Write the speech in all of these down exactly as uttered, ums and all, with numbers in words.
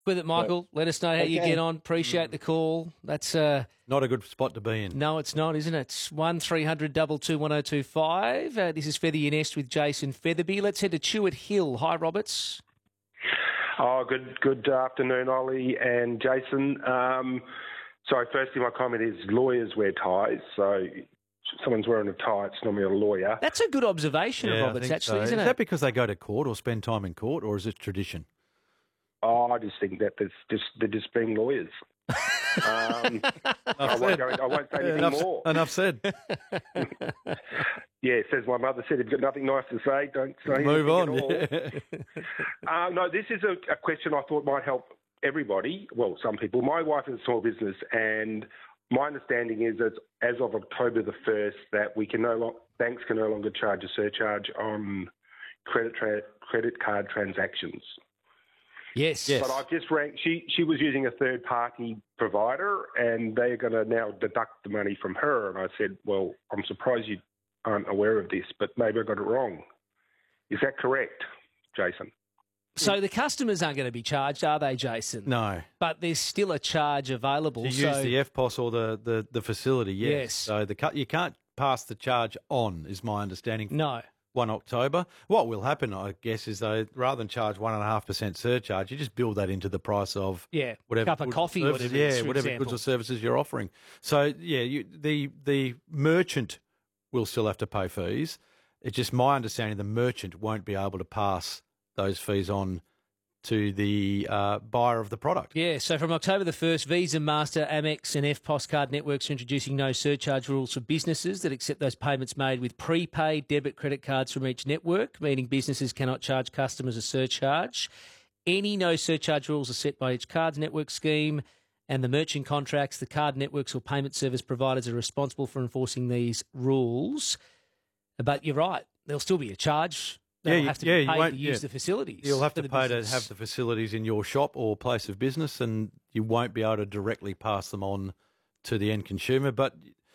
with it, Michael. Let us know how you Okay. get on. Appreciate the call. That's uh, Not a good spot to be in. no, it's not, isn't it? It's one three hundred two two one oh two five. Uh, this is Feather Your Nest with Jason Featherby. Let's head to Chewett Hill. Hi, Roberts. Oh, good good afternoon, Ollie and Jason. Um, sorry, firstly, my comment is lawyers wear ties, so if someone's wearing a tie, it's normally a lawyer. That's a good observation of Yeah, I Roberts, think actually, so. isn't Is it? that because they go to court or spend time in court, or is it tradition? Oh, I just think that there's just they're just being lawyers. um, I, won't go, I won't say anything enough, more. enough said. Yeah, says my mother said, if you've got nothing nice to say, don't say Move anything on. at all. uh, no, this is a, a question I thought might help everybody. Well, some people. My wife is a small business, and my understanding is that as of October the first, that we can no lo- banks can no longer charge a surcharge on credit tra- credit card transactions. Yes. Yes. But I've just rang. She she was using a third party provider, and they're going to now deduct the money from her. And I said, well, I'm surprised you aren't aware of this, but maybe I got it wrong. Is that correct, Jason? So the customers aren't going to be charged, are they, Jason? No. But there's still a charge available. You so use the F P O S or the, the, the facility, yes. Yes. So the cut you can't pass the charge on, is my understanding. No. One October. What will happen, I guess, is they rather than charge one and a half percent surcharge, you just build that into the price of Yeah, whatever cup of goods or coffee or services- whatever it is, yeah, for whatever example. goods or services you're offering. So yeah, you, the the merchant will still have to pay fees. It's just my understanding the merchant won't be able to pass those fees on to the uh, buyer of the product. Yeah, so from October the first, Visa, Master, Amex and F P O S card networks are introducing no surcharge rules for businesses that accept those payments made with prepaid debit credit cards from each network, meaning businesses cannot charge customers a surcharge. Any no surcharge rules are set by each card's network scheme and the merchant contracts. The card networks or payment service providers are responsible for enforcing these rules. But you're right, there'll still be a charge. They'll Yeah, you- have to yeah, be you paid won't- to use yeah. the facilities. You'll have for to the pay to business. have the facilities in your shop or place of business, and you won't be able to directly pass them on to the end consumer. But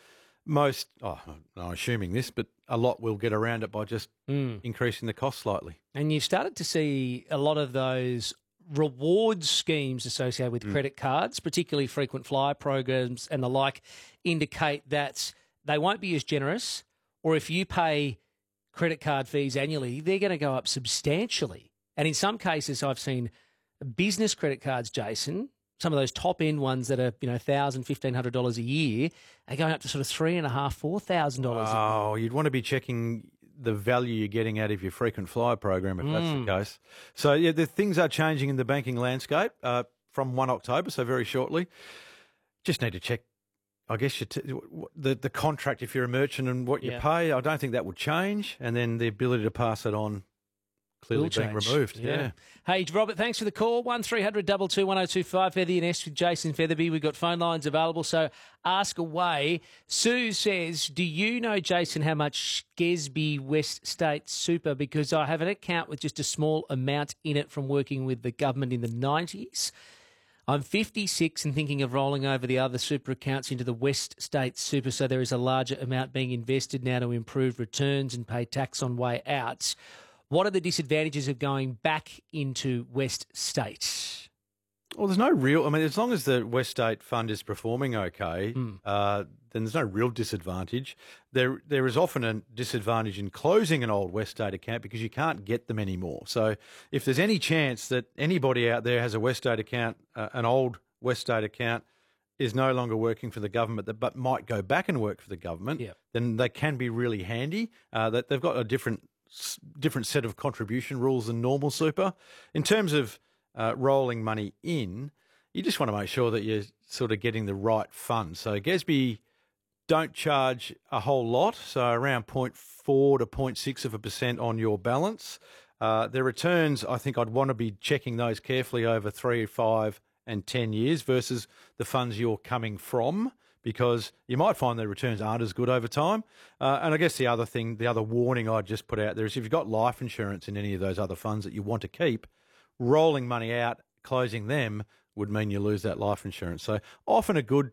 most, oh, I'm assuming this, but a lot will get around it by just Mm. increasing the cost slightly. And you've started to see a lot of those rewards schemes associated with credit cards, particularly frequent flyer programs and the like, indicate that they won't be as generous, or if you pay credit card fees annually, they're going to go up substantially. And in some cases, I've seen business credit cards, Jason, some of those top end ones that are, you know, one thousand dollars, fifteen hundred dollars a year, are going up to sort of three and a half, four thousand dollars. Oh, you'd want to be checking the value you're getting out of your frequent flyer program if that's the case. So yeah, the things are changing in the banking landscape uh, from one October, so very shortly. Just need to check, I guess, your t- the the contract if you're a merchant and what you Yeah. pay. I don't think that would change, and then the ability to pass it on clearly Will being change. removed. Yeah. Hey, Robert, thanks for the call. one three hundred two two one oh two five, Feather Your Nest with Jason Featherby. We've got phone lines available, so ask away. Sue says, do you know, Jason, how much Gesby West State Super, because I have an account with just a small amount in it from working with the government in the nineties. I'm fifty-six and thinking of rolling over the other super accounts into the West State Super, so there is a larger amount being invested now to improve returns and pay tax on way out. What are the disadvantages of going back into West State? Well, there's no real. I mean, as long as the West State Fund is performing okay, Hmm. uh, then there's no real disadvantage. There, there is often a disadvantage in closing an old West State account because you can't get them anymore. So, if there's any chance that anybody out there has a West State account, uh, an old West State account, is no longer working for the government, but might go back and work for the government, Yeah. then they can be really handy. Uh, that they've got a different different set of contribution rules than normal super. In terms of uh, rolling money in, you just want to make sure that you're sort of getting the right fund. So Gesby don't charge a whole lot, so around zero point four to zero point six of a percent on your balance. Uh, their returns, I think I'd want to be checking those carefully over three, five and ten years versus the funds you're coming from, because you might find the returns aren't as good over time. Uh, and I guess the other thing, the other warning I'd just put out there is if you've got life insurance in any of those other funds that you want to keep, rolling money out, closing them would mean you lose that life insurance. So often a good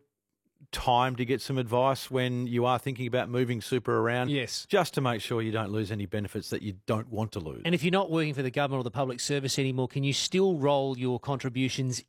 time to get some advice when you are thinking about moving super around. Yes. Just to make sure you don't lose any benefits that you don't want to lose. And if you're not working for the government or the public service anymore, can you still roll your contributions